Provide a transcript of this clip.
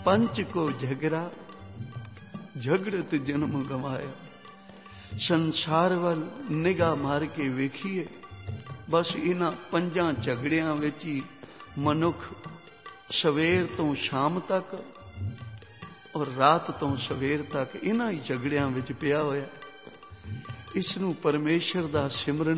ਪੰਚ ਕੋ ਝਗੜਾ ਝਗੜਤ ਜਨਮ ਗਵਾਇਆ। ਸੰਸਾਰ ਵੱਲ ਨਿਗਾਹ ਮਾਰ ਕੇ ਵੇਖੀਏ, ਬਸ ਇਹਨਾਂ ਪੰਜਾਂ ਝਗੜਿਆਂ ਵਿੱਚ ਹੀ ਮਨੁੱਖ ਸਵੇਰ ਤੋਂ ਸ਼ਾਮ ਤੱਕ ਔਰ ਰਾਤ ਤੋਂ ਸਵੇਰ ਤੱਕ ਇਹਨਾਂ ਹੀ ਝਗੜਿਆਂ ਵਿੱਚ ਪਿਆ ਹੋਇਆ। ਇਸ ਨੂੰ ਪਰਮੇਸ਼ਰ ਦਾ ਸਿਮਰਨ